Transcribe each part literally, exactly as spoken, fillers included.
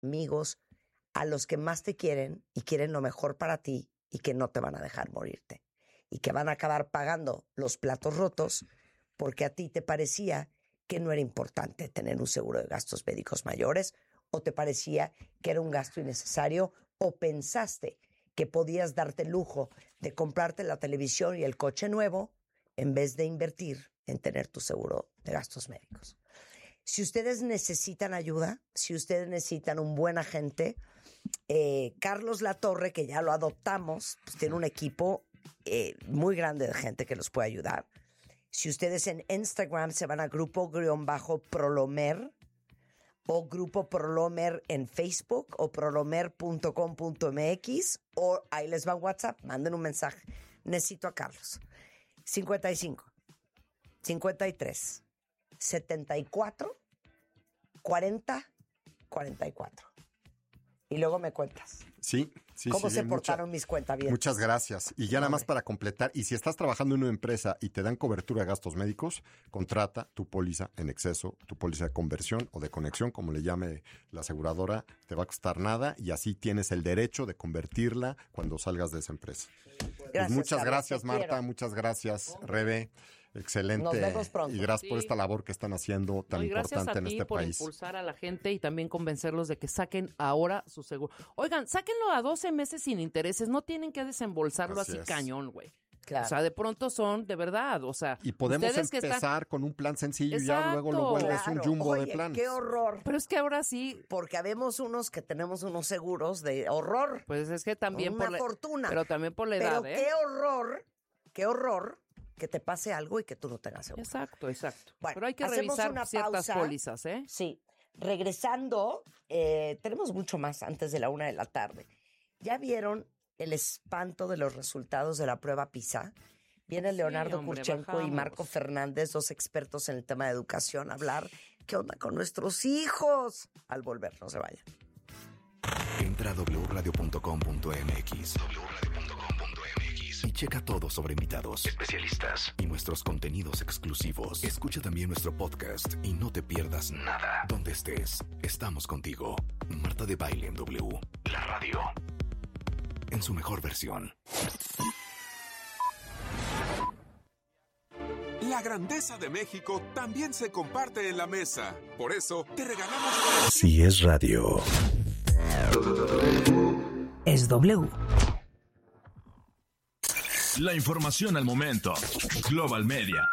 amigos, a los que más te quieren y quieren lo mejor para ti y que no te van a dejar morirte. Y que van a acabar pagando los platos rotos porque a ti te parecía que no era importante tener un seguro de gastos médicos mayores, o te parecía que era un gasto innecesario, o pensaste que podías darte el lujo de comprarte la televisión y el coche nuevo en vez de invertir en tener tu seguro de gastos médicos. Si ustedes necesitan ayuda, si ustedes necesitan un buen agente, eh, Carlos Latorre, que ya lo adoptamos, pues tiene un equipo eh, muy grande de gente que los puede ayudar. Si ustedes en Instagram se van a grupo-prolomer o Grupo Prolomer en Facebook o prolomer punto com punto m x, o ahí les va WhatsApp, manden un mensaje. Necesito a Carlos. cincuenta y cinco, cincuenta y tres, setenta y cuatro, cuarenta, cuarenta y cuatro. Y luego me cuentas. Sí, sí, ¿Cómo sí, se mucha, portaron mis cuentavientes? Muchas gracias. Y ya nada más para completar, y si estás trabajando en una empresa y te dan cobertura de gastos médicos, contrata tu póliza en exceso, tu póliza de conversión o de conexión, como le llame la aseguradora, te va a costar nada y así tienes el derecho de convertirla cuando salgas de esa empresa. Gracias, Pues muchas Carlos, gracias, te Marta, quiero. muchas gracias, Rebe. Excelente. Nos vemos pronto. Y gracias Sí. por esta labor que están haciendo tan No, y gracias importante a en ti este por país. impulsar a la gente y también convencerlos de que saquen ahora su seguro. Oigan, sáquenlo a doce meses sin intereses. No tienen que desembolsarlo Así así es. cañón, güey. Claro. O sea, de pronto son de verdad. O sea, Y podemos ustedes que empezar están... con un plan sencillo y ya Exacto. luego lo vuelves un Claro. jumbo Oye, de planes. qué horror. Pero es que ahora sí, Porque habemos unos que tenemos unos seguros de horror. pues es que también Una por la... fortuna. Pero también por la edad, Pero ¿eh? qué horror, qué horror que te pase algo y que tú no tengas seguro. Exacto, exacto. Bueno, Pero hay que hacemos revisar una ciertas pausa. pólizas, ¿eh? Sí. Regresando, eh, tenemos mucho más antes de la una de la tarde. ¿Ya vieron el espanto de los resultados de la prueba PISA? Viene Leonardo hombre, Kurchenko y bajamos. Marco Fernández, dos expertos en el tema de educación, a hablar qué onda con nuestros hijos. Al volver, no se vayan. Entra a doble u radio punto com punto m x doble u radio punto com punto m x y checa todo sobre invitados, especialistas y nuestros contenidos exclusivos. Escucha también nuestro podcast y no te pierdas nada. Donde estés, estamos contigo. Marta de Baile en W, la radio, en su mejor versión. La grandeza de México también se comparte en la mesa. Por eso, te regalamos... Si es radio. Es W. La información al momento. Global Media.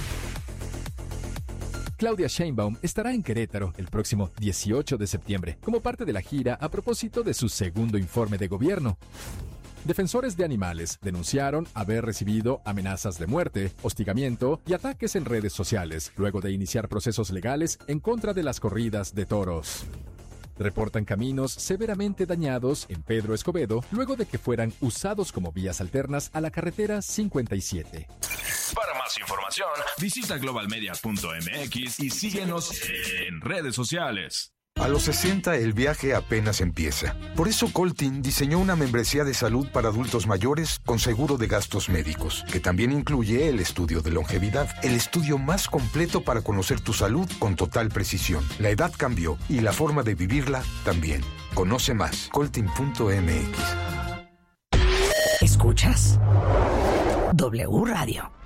Claudia Sheinbaum estará en Querétaro el próximo dieciocho de septiembre como parte de la gira a propósito de su segundo informe de gobierno. Defensores de animales denunciaron haber recibido amenazas de muerte, hostigamiento y ataques en redes sociales luego de iniciar procesos legales en contra de las corridas de toros. Reportan caminos severamente dañados en Pedro Escobedo luego de que fueran usados como vías alternas a la carretera cincuenta y siete. Para más información, visita global media punto m x y síguenos en redes sociales. A los sesenta el viaje apenas empieza. Por eso Coltin diseñó una membresía de salud para adultos mayores con seguro de gastos médicos, que también incluye el estudio de longevidad, el estudio más completo para conocer tu salud con total precisión. La edad cambió y la forma de vivirla también. Conoce más. Coltin punto m x. ¿Escuchas? W Radio.